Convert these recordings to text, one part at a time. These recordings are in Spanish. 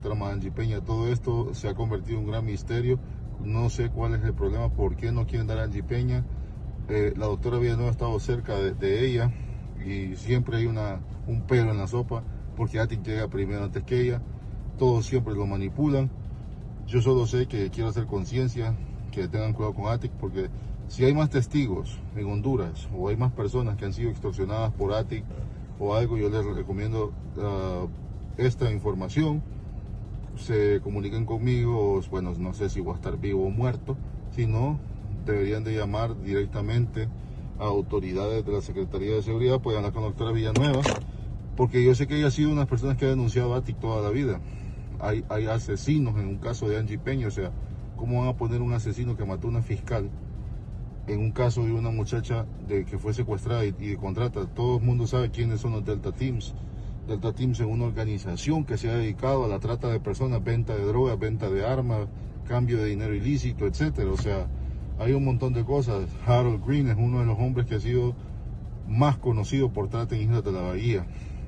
Trama Angie Peña, todo esto se ha convertido en un gran misterio. No sé cuál es el problema, por qué no quieren dar a Angie Peña. La doctora Villanueva ha estado cerca de ella y siempre hay un pelo en la sopa porque Atic llega primero antes que ella. Todos siempre lo manipulan. Yo solo sé que quiero hacer conciencia, que tengan cuidado con Atic, porque si hay más testigos en Honduras o hay más personas que han sido extorsionadas por Atic o algo, yo les recomiendo esta información. Se comuniquen conmigo, bueno, no sé si voy a estar vivo o muerto, si no, deberían de llamar directamente a autoridades de la Secretaría de Seguridad, pueden hablar con la doctora Villanueva, porque yo sé que ella ha sido una de las personas que ha denunciado a Atic toda la vida. Hay asesinos en un caso de Angie Peña, o sea, ¿cómo van a poner un asesino que mató a una fiscal en un caso de una muchacha que fue secuestrada y de contrata? Todo el mundo sabe quiénes son los Delta Teams. Delta Teams es una organización que se ha dedicado a la trata de personas, venta de drogas, venta de armas, cambio de dinero ilícito, etcétera. O sea, hay un montón de cosas. Harold Green es uno de los hombres que ha sido más conocido por trata en Islas de la Bahía.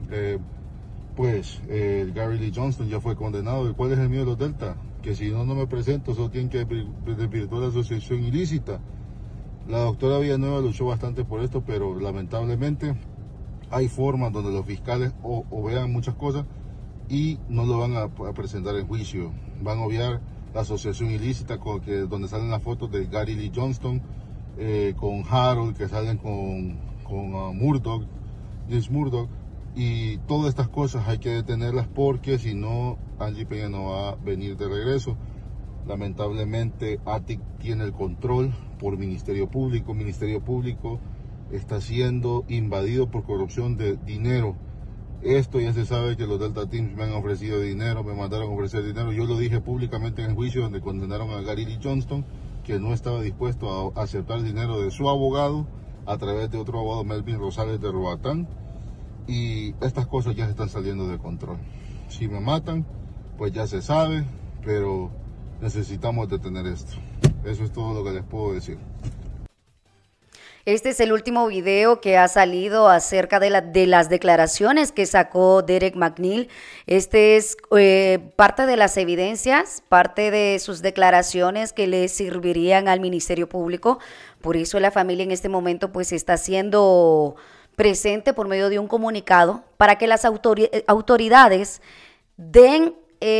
Gary Lee Johnston ya fue condenado. ¿Y cuál es el miedo de los Delta? Que si no me presento, solo tienen que desvirtuar la asociación ilícita. La doctora Villanueva luchó bastante por esto, pero lamentablemente hay formas donde los fiscales o vean muchas cosas y no lo van a presentar en juicio. Van a obviar la asociación ilícita donde salen las fotos de Gary Lee Johnston con Harold, que salen con Murdoch, James Murdoch, y todas estas cosas hay que detenerlas porque si no, Angie Peña no va a venir de regreso. Lamentablemente, Atic tiene el control por Ministerio Público. Ministerio Público está siendo invadido por corrupción de dinero. Esto ya se sabe que los Delta Teams me han ofrecido dinero, me mandaron a ofrecer dinero. Yo lo dije públicamente en el juicio donde condenaron a Gary Lee Johnston, que no estaba dispuesto a aceptar dinero de su abogado a través de otro abogado, Melvin Rosales de Roatán. Y estas cosas ya se están saliendo de control. Si me matan, pues ya se sabe, pero necesitamos detener esto. Eso es todo lo que les puedo decir. Este es el último video que ha salido acerca de las declaraciones que sacó Derek McNeil. Este es parte de las evidencias, parte de sus declaraciones que le servirían al Ministerio Público. Por eso la familia en este momento pues está siendo presente por medio de un comunicado para que las autoridades den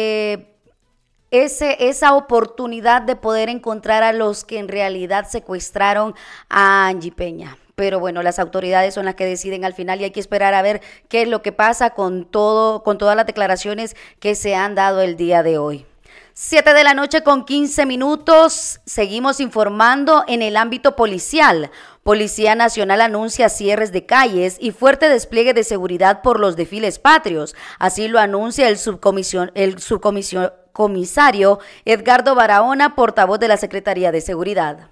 esa oportunidad de poder encontrar a los que en realidad secuestraron a Angie Peña. Pero bueno, las autoridades son las que deciden al final y hay que esperar a ver qué es lo que pasa con todas las declaraciones que se han dado el día de hoy. 7 de la noche con 15 minutos, seguimos informando en el ámbito policial. Policía Nacional anuncia cierres de calles y fuerte despliegue de seguridad por los desfiles patrios. Así lo anuncia el subcomisario Edgardo Barahona, portavoz de la Secretaría de Seguridad.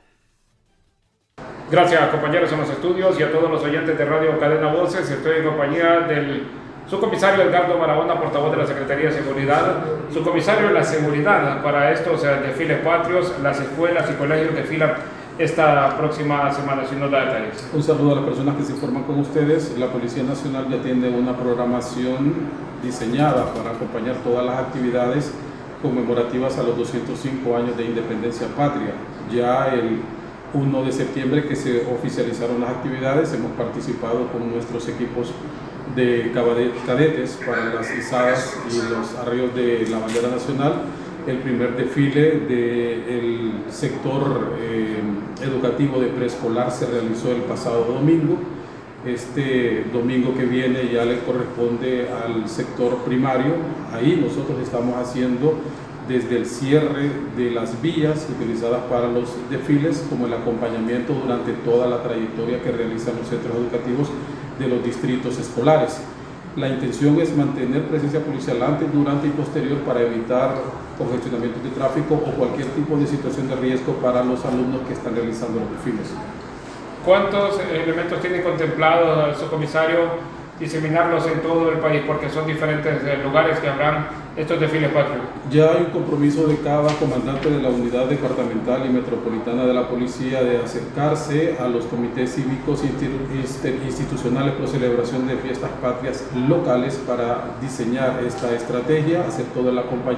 Gracias, compañeros en los estudios y a todos los oyentes de Radio Cadena Voces. Estoy en compañía del subcomisario Edgardo Barahona, portavoz de la Secretaría de Seguridad. Subcomisario, la seguridad para estos desfiles patrios, las escuelas y colegios desfilan esta próxima semana, si nos da detalles. Un saludo a las personas que se informan con ustedes. La Policía Nacional ya tiene una programación diseñada para acompañar todas las actividades conmemorativas a los 205 años de independencia patria. Ya el 1 de septiembre que se oficializaron las actividades, hemos participado con nuestros equipos de cadetes para las izadas y los arreos de la bandera nacional. El primer desfile del sector educativo de preescolar se realizó el pasado domingo. Este domingo que viene ya le corresponde al sector primario. Ahí nosotros estamos haciendo desde el cierre de las vías utilizadas para los desfiles como el acompañamiento durante toda la trayectoria que realizan los centros educativos de los distritos escolares. La intención es mantener presencia policial antes, durante y posterior para evitar congestionamientos de tráfico o cualquier tipo de situación de riesgo para los alumnos que están realizando los desfiles. ¿Cuántos elementos tiene contemplado su comisario diseminarlos en todo el país? Porque son diferentes lugares que habrán estos desfiles patrios. Ya hay un compromiso de cada comandante de la unidad departamental y metropolitana de la policía de acercarse a los comités cívicos institucionales por celebración de fiestas patrias locales para diseñar esta estrategia, hacer todo el acompañamiento